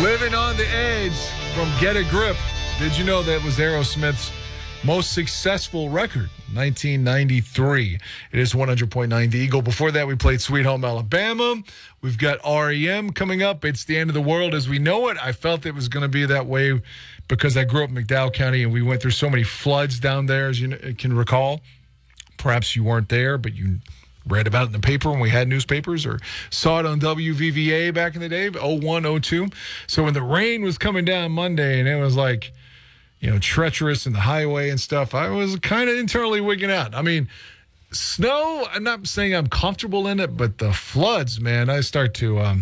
Living on the Edge from Get a Grip. Did you know that was Aerosmith's most successful record, 1993. It is 100.9 The Eagle. Before that, we played Sweet Home Alabama. We've got REM coming up. It's the end of the world as we know it. I felt it was going to be that way because I grew up in McDowell County and we went through so many floods down there, as you can recall. Perhaps you weren't there, but you read about it in the paper when we had newspapers or saw it on WVVA back in the day, 01, 02. So when the rain was coming down Monday and it was like, treacherous in the highway and stuff, I was kind of internally wigging out. I mean, snow, I'm not saying I'm comfortable in it, but the floods, man, I start to, I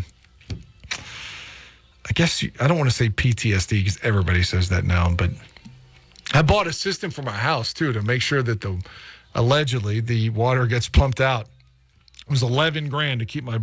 don't want to say PTSD because everybody says that now, but I bought a system for my house too to make sure that allegedly the water gets pumped out. It was $11,000 to keep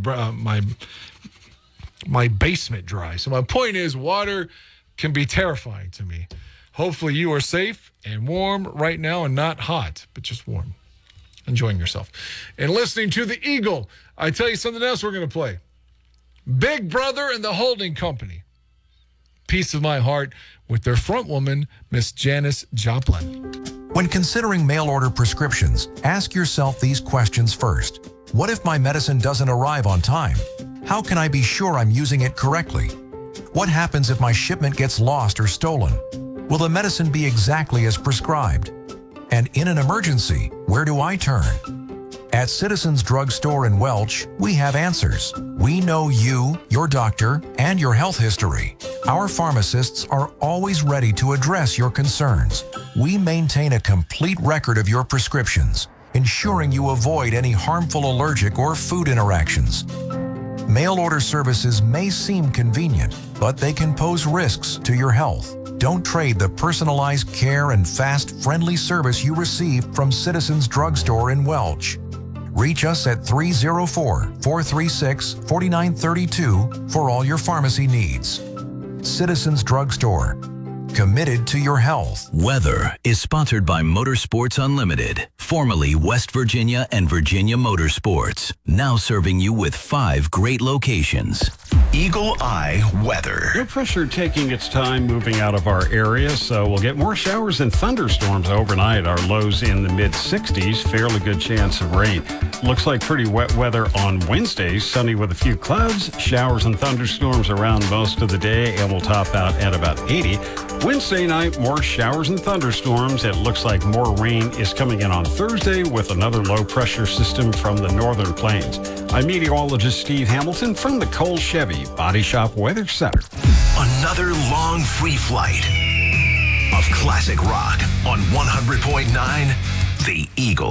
my basement dry. So my point is, water can be terrifying to me. Hopefully you are safe and warm right now and not hot, but just warm. Enjoying yourself. And listening to the Eagle. I tell you something else we're going to play. Big Brother and the Holding Company. Piece of My Heart with their front woman, Miss Janis Joplin. When considering mail-order prescriptions, ask yourself these questions first. What if my medicine doesn't arrive on time? How can I be sure I'm using it correctly? What happens if my shipment gets lost or stolen? Will the medicine be exactly as prescribed? And in an emergency, where do I turn? At Citizens Drug Store in Welch, we have answers. We know you, your doctor, and your health history. Our pharmacists are always ready to address your concerns. We maintain a complete record of your prescriptions, ensuring you avoid any harmful allergic or food interactions. Mail order services may seem convenient, but they can pose risks to your health. Don't trade the personalized care and fast, friendly service you receive from Citizens Drug Store in Welch. Reach us at 304-436-4932 for all your pharmacy needs. Citizens Drug Store. Committed to your health. Weather is sponsored by Motorsports Unlimited, formerly West Virginia and Virginia Motorsports, now serving you with 5 great locations. Eagle Eye weather. Low pressure taking its time moving out of our area, so we'll get more showers and thunderstorms overnight. Our lows in the mid-60s, fairly good chance of rain. Looks like pretty wet weather on Wednesday, sunny with a few clouds, showers and thunderstorms around most of the day, and we'll top out at about 80. Wednesday night, more showers and thunderstorms. It looks like more rain is coming in on Thursday with another low pressure system from the northern plains. I'm meteorologist Steve Hamilton from the Cole Chevy Body Shop Weather Center. Another long free flight of classic rock on 100.9 The Eagle.